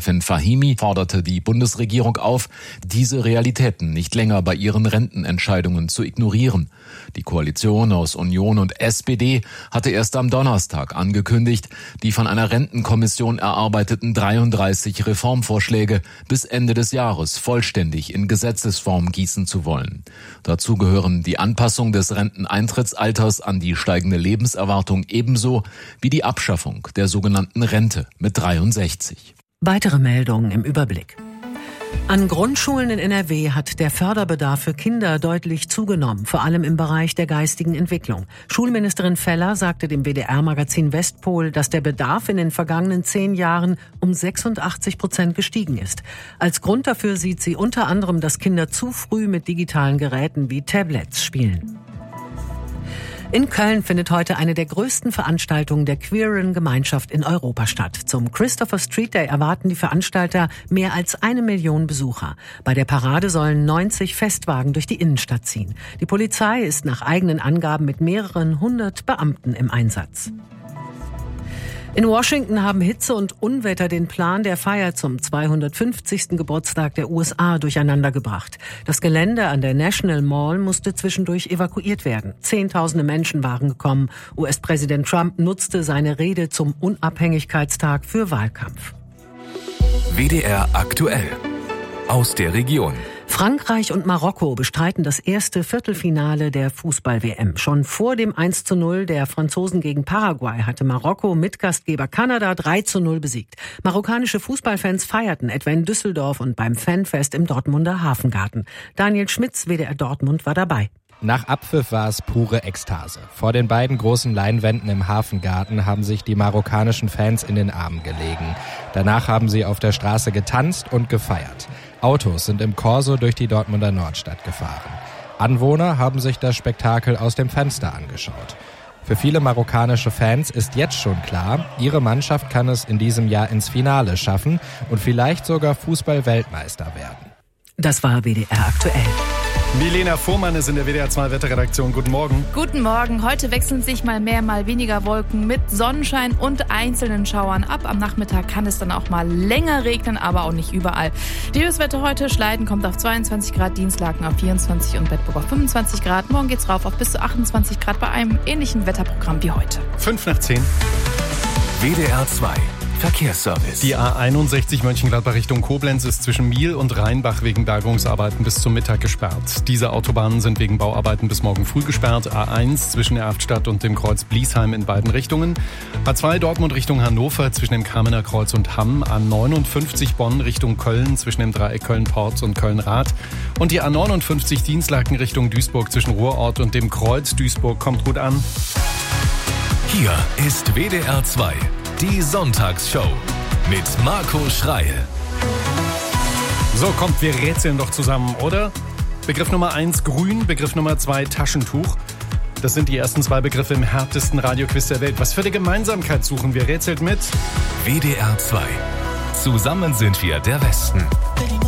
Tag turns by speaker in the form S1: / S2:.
S1: Finanzchefin Fahimi forderte die Bundesregierung auf, diese Realitäten nicht länger bei ihren Rentenentscheidungen zu ignorieren. Die Koalition aus Union und SPD hatte erst am Donnerstag angekündigt, die von einer Rentenkommission erarbeiteten 33 Reformvorschläge bis Ende des Jahres vollständig in Gesetzesform gießen zu wollen. Dazu gehören die Anpassung des Renteneintrittsalters an die steigende Lebenserwartung ebenso wie die Abschaffung der sogenannten Rente mit 63.
S2: Weitere Meldungen im Überblick. An Grundschulen in NRW hat der Förderbedarf für Kinder deutlich zugenommen, vor allem im Bereich der geistigen Entwicklung. Schulministerin Feller sagte dem WDR-Magazin Westpol, dass der Bedarf in den vergangenen 10 Jahren um 86% gestiegen ist. Als Grund dafür sieht sie unter anderem, dass Kinder zu früh mit digitalen Geräten wie Tablets spielen. In Köln findet heute eine der größten Veranstaltungen der queeren Gemeinschaft in Europa statt. Zum Christopher Street Day erwarten die Veranstalter mehr als 1 Million Besucher. Bei der Parade sollen 90 Festwagen durch die Innenstadt ziehen. Die Polizei ist nach eigenen Angaben mit mehreren 100 Beamten im Einsatz. In Washington haben Hitze und Unwetter den Plan der Feier zum 250. Geburtstag der USA durcheinandergebracht. Das Gelände an der National Mall musste zwischendurch evakuiert werden. Zehntausende Menschen waren gekommen. US-Präsident Trump nutzte seine Rede zum Unabhängigkeitstag für Wahlkampf.
S3: WDR aktuell. Aus der Region.
S2: Frankreich und Marokko bestreiten das erste Viertelfinale der Fußball-WM. Schon vor dem 1:0 der Franzosen gegen Paraguay hatte Marokko Mitgastgeber Kanada 3:0 besiegt. Marokkanische Fußballfans feierten etwa in Düsseldorf und beim Fanfest im Dortmunder Hafengarten. Daniel Schmitz, WDR Dortmund, war dabei.
S4: Nach Abpfiff war es pure Ekstase. Vor den beiden großen Leinwänden im Hafengarten haben sich die marokkanischen Fans in den Armen gelegen. Danach haben sie auf der Straße getanzt und gefeiert. Autos sind im Corso durch die Dortmunder Nordstadt gefahren. Anwohner haben sich das Spektakel aus dem Fenster angeschaut. Für viele marokkanische Fans ist jetzt schon klar, ihre Mannschaft kann es in diesem Jahr ins Finale schaffen und vielleicht sogar Fußball-Weltmeister werden.
S2: Das war WDR aktuell.
S5: Milena Fuhrmann ist in der WDR 2 Wetterredaktion. Guten Morgen.
S6: Guten Morgen. Heute wechseln sich mal mehr, mal weniger Wolken mit Sonnenschein und einzelnen Schauern ab. Am Nachmittag kann es dann auch mal länger regnen, aber auch nicht überall. Die Höchstwerte heute: Schleiden kommt auf 22 Grad, Dienstlaken auf 24 und Bedburg auf 25 Grad. Morgen geht's rauf auf bis zu 28 Grad bei einem ähnlichen Wetterprogramm wie heute.
S5: 5:10.
S3: WDR 2 Verkehrsservice.
S5: Die A61 Mönchengladbach Richtung Koblenz ist zwischen Miel und Rheinbach wegen Bergungsarbeiten bis zum Mittag gesperrt. Diese Autobahnen sind wegen Bauarbeiten bis morgen früh gesperrt. A1 zwischen Erftstadt und dem Kreuz Bliesheim in beiden Richtungen. A2 Dortmund Richtung Hannover zwischen dem Kamener Kreuz und Hamm. A59 Bonn Richtung Köln zwischen dem Dreieck Köln-Porz und Köln-Rath. Und die A59 Dienstlaken Richtung Duisburg zwischen Ruhrort und dem Kreuz. Duisburg kommt gut an.
S3: Hier ist WDR 2. Die Sonntagsshow mit Marco Schreil.
S5: So, kommt, wir rätseln doch zusammen, oder? Begriff Nummer 1 grün, Begriff Nummer 2 Taschentuch. Das sind die ersten 2 Begriffe im härtesten Radioquiz der Welt. Was für eine Gemeinsamkeit suchen wir? Rätselt mit
S3: WDR 2. Zusammen sind wir der Westen.